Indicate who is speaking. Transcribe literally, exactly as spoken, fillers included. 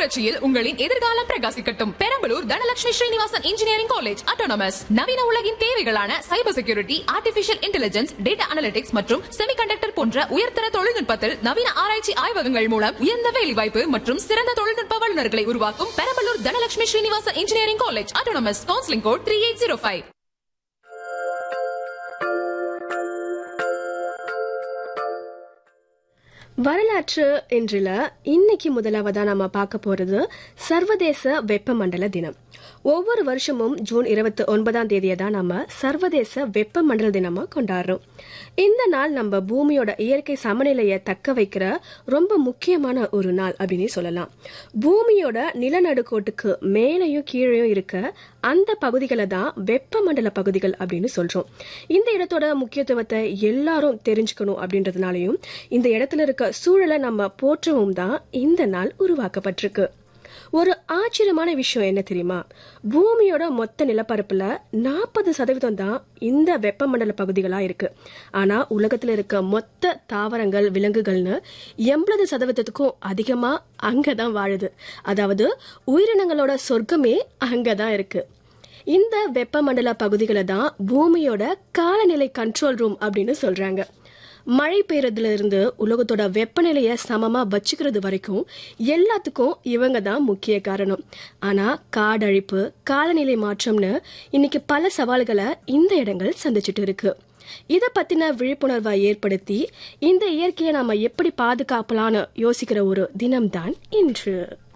Speaker 1: புரட்சியில் உங்களின் எதிர்காலம் பிரகாசிக்கட்டும். Perambalur Dhanalakshmi Srinivasan engineering college autonomous நவீன உலகின் தேவைகளான cyber security, artificial intelligence, data analytics மற்றும் செமிகண்டக்டர் போன்ற உயர்தர தொழில்நுட்பத்தில் நவீன ஆராய்ச்சி ஆய்வகங்கள் மூலம் உயர்ந்த வேலைவாய்ப்பு மற்றும் சிறந்த தொழில்நுட்ப வல்லுநர்களை உருவாக்கும் Perambalur Dhanalakshmi Srinivasan engineering college autonomous. Counselling code three eight zero five.
Speaker 2: வரலாற்று என்றில இன்னைக்கு முதலாவதா நாம பார்க்க போறது சர்வதேச வெப்பமண்டல தினம். ஒவ்வொரு வருஷமும் ஜூன் இருபத்தி ஒன்பதாம் தேதியை தான் நம்ம சர்வதேச வெப்பமண்டல தினமா கொண்டாடுறோம். இந்த நாள் நம்ம பூமியோட இயற்கை சமநிலையை தக்க வைக்கிற ரொம்ப முக்கியமான ஒரு நாள் அப்படின்னு சொல்லலாம். பூமியோட நிலநடுக்கோட்டுக்கு மேலையும் கீழையும் இருக்க அந்த பகுதிகளை தான் வெப்பமண்டல பகுதிகள் அப்படின்னு சொல்றோம். இந்த இடத்தோட முக்கியத்துவத்தை எல்லாரும் தெரிஞ்சுக்கணும் அப்படின்றதுனாலையும் இந்த இடத்துல இருக்க சூழலை நம்ம போற்றவும் தான் இந்த நாள் உருவாக்கப்பட்டிருக்கு. ஒரு ஆச்சரியமான விஷயம் என்ன தெரியுமா? பூமியோட மொத்த நிலப்பரப்புல நாற்பது சதவீதம் தான் இந்த வெப்பமண்டல பகுதிகளா இருக்கு. ஆனா உலகத்துல இருக்க மொத்த தாவரங்கள், விலங்குகள்னு எண்பது சதவீதத்துக்கும் அதிகமா அங்கதான் வாழுது. அதாவது உயிரினங்களோட சொர்க்கமே அங்கதான் இருக்கு. இந்த வெப்பமண்டல பகுதிகளை தான் பூமியோட காலநிலை கண்ட்ரோல் ரூம் அப்படின்னு சொல்றாங்க. மழை பெய்யறதுல இருந்து உலகத்தோட வெப்பநிலைய சமமா வச்சுக்கிறது வரைக்கும் எல்லாத்துக்கும் இவங்க தான் முக்கிய காரணம். ஆனா காடழிப்பு, காலநிலை மாற்றம்னு இன்னைக்கு பல சவால்களை இந்த இடங்கள் சந்திச்சுட்டு இருக்கு. இத பத்தின விழிப்புணர்வை ஏற்படுத்தி இந்த இயற்கையை நாம எப்படி பாதுகாக்கலாம்னு யோசிக்கிற ஒரு தினம்தான் இன்று.